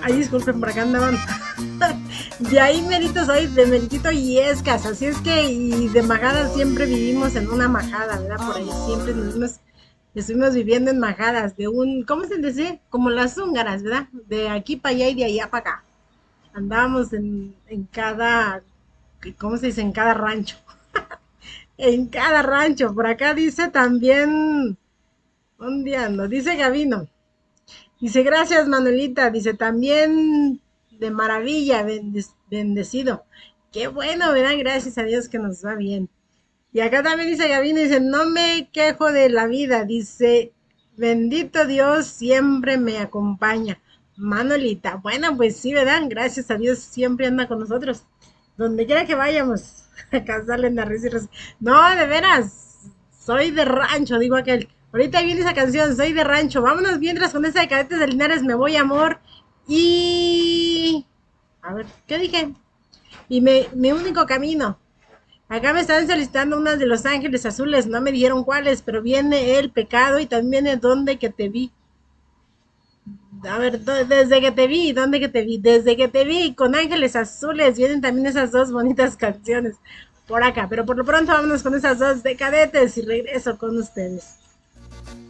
Ay, disculpen, por acá andaban. De ahí merito soy, de Mentito y Escas. Así es que, y de Majadas siempre vivimos en una majada, ¿verdad? Por ahí siempre estuvimos viviendo en majadas, de un, ¿cómo se dice? Como las húngaras, ¿verdad? De aquí para allá y de allá para acá. Andábamos en cada, ¿cómo se dice? En cada rancho. En cada rancho. Por acá dice también, ¿dónde ando? Dice Gavino. Dice, gracias Manuelita. Dice, también de maravilla, bendecido. Qué bueno, ¿verdad? Gracias a Dios que nos va bien. Y acá también dice Gavino, dice, no me quejo de la vida. Dice, bendito Dios siempre me acompaña. Manuelita, bueno, pues sí, ¿verdad? Gracias a Dios siempre anda con nosotros. Donde quiera que vayamos. Acá salen a risa y risa. No, de veras. Soy de rancho, digo aquel. Ahorita viene esa canción, soy de rancho. Vámonos mientras con esa de Cadetes de Linares, me voy, amor. Y... A ver, ¿qué dije? Y mi único camino. Acá me están solicitando unas de Los Ángeles Azules, no me dijeron cuáles, pero viene El Pecado y también viene Donde que te vi. A ver, desde que te vi, ¿dónde que te vi? Desde que te vi, con Ángeles Azules, vienen también esas dos bonitas canciones por acá. Pero por lo pronto vámonos con esas dos de Cadetes y regreso con ustedes.